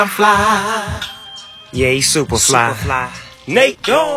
I'm fly. Yeah, he's super fly. Nate,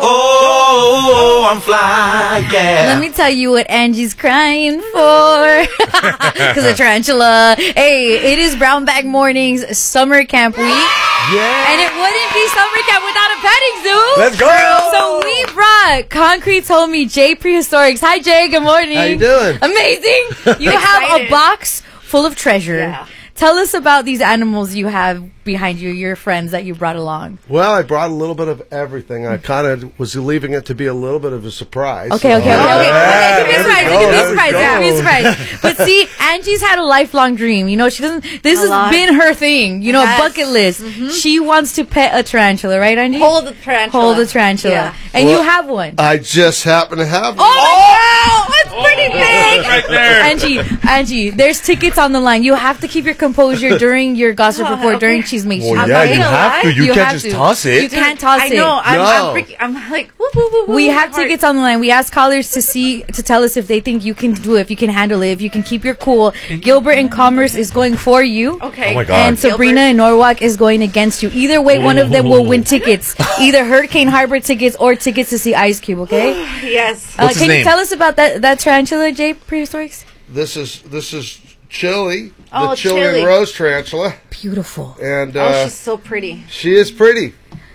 oh, I'm fly, yeah. Let me tell you what Angie's crying for. Because of tarantula. Hey, it is Brown Bag Mornings summer camp week. Yeah. And it wouldn't be summer camp without a petting zoo. Let's go. So we brought Concrete's homie, Jay Prehistorics. Hi, Jay. Good morning. How you doing? Amazing. You have a box full of treasure. Yeah. Tell us about these animals you have behind you, your friends that you brought along. Well, I brought a little bit of everything. I kind of was leaving it to be a little bit of a surprise. Okay. It could be a surprise. But see, Angie's had a lifelong dream. You know, she doesn't. This has been her thing. You know, a bucket list. Mm-hmm. She wants to pet a tarantula, right, Angie? Hold the tarantula. Yeah. And you have one. I just happen to have one. Oh, my God! That's pretty big. Right there. Angie, there's tickets on the line. You have to keep your composure during your gossip report, during Cheese Mation. Well, yeah, you have to. You can't just toss it. You can't toss it. I know. I'm like, whoop, whoop, whoop, we have tickets on the line. We ask callers to tell us if they think you can do it, if you can handle it, if you can keep your cool. Gilbert in Commerce is going for you. Okay. Oh my God. And Sabrina in Norwalk is going against you. Either way, one of them will win tickets. Either Hurricane Harbor tickets or tickets to see Ice Cube, okay? Yes. What's his can name? you tell us about that tarantula, Jay Prehistorics? This is Chili, Oh, the Chili Chili. and Rose tarantula. Beautiful. And She's so pretty. she is pretty.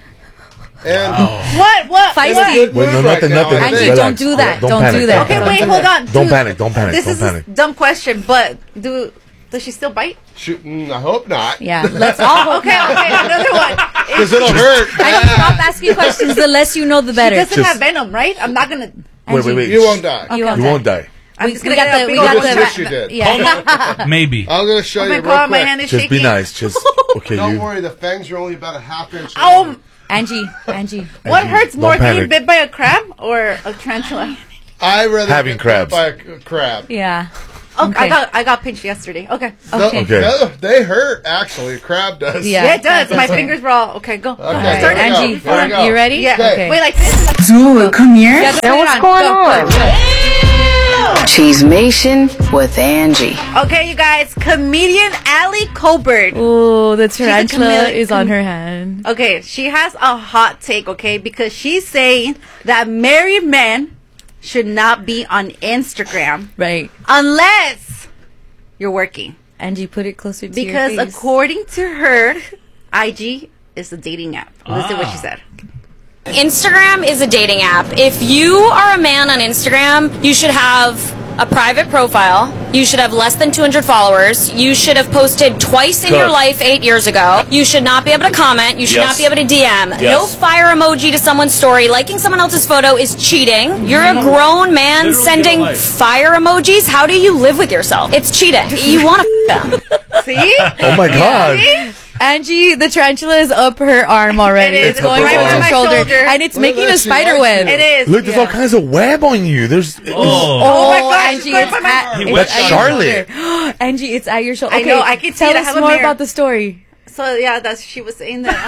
And What? Feisty. Wait, no, nothing. Angie, Relax. don't do that. Don't panic. do that. Okay, wait, hold on. Don't panic. Don't panic. This Don't is panic. a dumb question, but does she still bite? shooting, I hope not. Yeah, let's all hope Okay, not. another one. Because it'll hurt. I stop asking questions. The less you know, the She better. doesn't have venom, right? I'm not gonna. Wait. You won't die. You You won't die. I'm just We gonna got the. We got I wish the. you did. Yeah. Maybe. I'm going to show Oh you my real god, my quick. hand is Just shaking. be nice. Just okay. Don't You. worry, the fangs are only about a half inch Oh, long. Angie. what hurts more, don't getting panic. bit by a crab or a tarantula? I rather Having get crabs. bit by a crab. Yeah. Oh, Okay. I got pinched yesterday. Okay. Okay. Okay. They hurt, actually. A crab does. Yeah. Yeah, it does. That's My okay. fingers were all okay. Go. Okay, All right, there we go. Angie, There we go. you ready? Yeah. Okay. Wait, like this. Dude, come here. Yeah, what's going on? Cheese Mation with Angie. Okay, you guys. Comedian Ali Colbert. Oh, the tarantula chameleon. is on her hand. Okay, she has a hot take, okay? Because she's saying that married men should not be on Instagram Right. unless you're working. Angie, put it closer to Because your face. according to her, IG is a dating app. Listen what she said. Instagram is a dating app. If you are a man on Instagram, you should have a private profile. You should have less than 200 followers. You should have posted twice in your life 8 years ago. You should not be able to comment. You should not be able to DM. No fire emoji to someone's story. Liking someone else's photo is cheating. You're a grown man sending fire emojis. How do you live with yourself? It's cheating. You want to them. See? Oh my God. See? Angie, the tarantula is up her arm already. It is. It's going It's right up to her her arm. shoulder. And it's Look at making that, a she spider likes web. It is. Look, there's all kinds of web on you. There's. Oh my gosh, Angie, it's going it's by my at, arm. it's That's at your Charlotte. shoulder. Angie, it's at your shoulder. I Okay, know, I can see tell it. I us have a more mirror. about the story. So yeah, she was saying that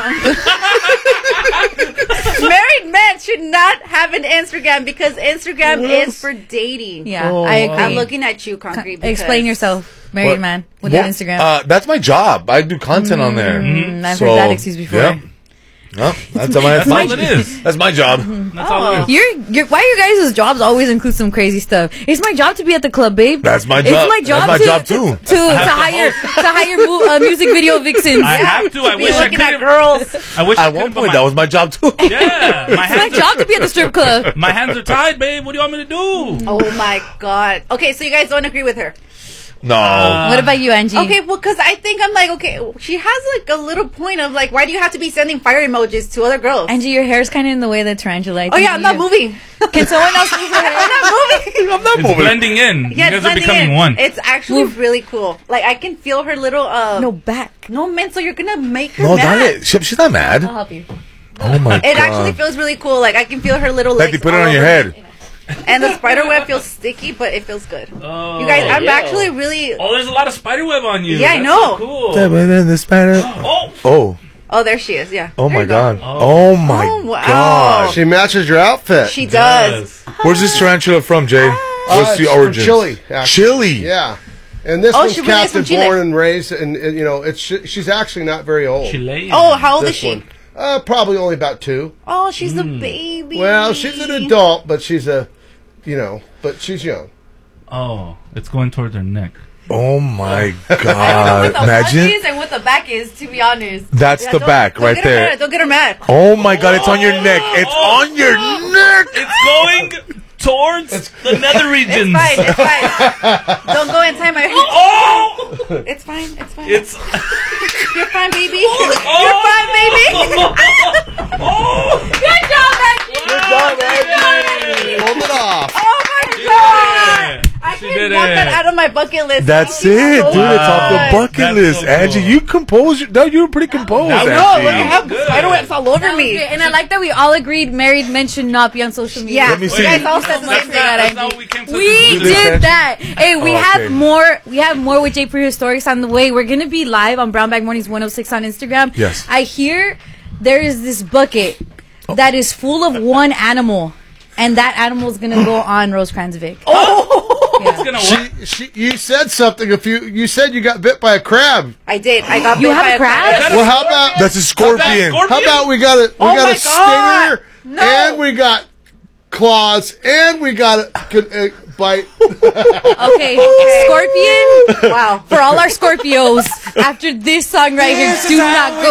married men should not have an Instagram because Instagram is for dating. Yeah, I agree. I'm looking at you, Concrete. because- Explain yourself, married What? man, with Well, an Instagram. That's my job. I do content on there. I've heard that excuse before. Yeah. No, that's That's all it is. That's my job. That's all it is. Why your guys' jobs always include some crazy stuff? It's my job to be at the club, babe. That's my It's job. my job. That's my job too. To hire music video vixins. I have to. I Be wish I looking at could. girls. I wish I At could. one point, that was my job too. Yeah, my It's my hands job to be at the strip club. My hands are tied, babe. What do you want me to do? Oh my god. Okay, so you guys don't agree with her. No. What about you, Angie? Okay, well, because I think I'm like, okay, she has like a little point of like, why do you have to be sending fire emojis to other girls? Angie, your hair's kind of in the way of the tarantula. Oh yeah, I'm not moving. Can someone else move her hair? I'm not moving. I'm not It's moving. blending in. Yeah, You it's guys are blending becoming in. one. It's actually really cool. Like I can feel her little No, back. no mental. You're gonna make her No, mad. that is. She's not mad. I'll help you. Oh my God. It actually feels really cool. Like I can feel her little Like legs. they put it all on your over. head. And the spider web feels sticky, but it feels good. Oh, You guys, I'm actually really. Oh, there's a lot of spider web on you. Yeah, I That's know. So cool. The spider. Oh, Oh. Oh, there she is. Yeah. Oh There my you go. God. Oh my Oh, wow. gosh. She matches your outfit. She does. Where's this tarantula from, Jay? What's the it's from origin? Chile, actually. Chile. Yeah. And this one's she relates from captive Chile. born and raised, and you know, she's actually not very old. Chilean. Oh, how old is This she? one. Probably only about 2. Oh, she's a baby. Well, she's an adult, but she's but she's young. Oh, it's going toward her neck. Oh my I don't know God! what the front Imagine is and what the back is, to be honest. that's the back right Don't get her there. mad. Don't get her mad. Oh my God! It's on your neck. It's on your neck. It's going towards the nether regions. It's fine. It's fine. Don't go inside my. Oh! It's fine. It's fine. It's. You're fine, baby. You're fine, baby. Oh! Good job, Angie. Good job, Angie. Hold it off. Oh my God. I She can did knock that it. out of my bucket list. That's Thank you it, so dude. It's off the much. bucket That's list, so Angie. cool. You composed. No, you were pretty composed, That was No, Angie. look, I have Good. spiderwebs all over That was me. great. And I like that we all agreed married men should not be on social media. Yeah, Let me see. you guys all said the That's same not, thing. that's not what we came to. We Do this, did Angie? that. Hey, we Oh, have okay. more. We have more with Jay Prehistorics on the way. We're gonna be live on Brown Bag Mornings 106 on Instagram. Yes. I hear there is this bucket that is full of one animal, and that animal is gonna go on Rosecransvik. It's gonna work. You said something. You said you got bit by a crab. I did. I got You bit have by a crab? Well, how about That's a scorpion. Scorpion? how about we got a Oh got my a God. stinger, No. and we got claws, and we got a bite. Okay, Scorpion. Wow. For all our Scorpios, after this song right here, do not go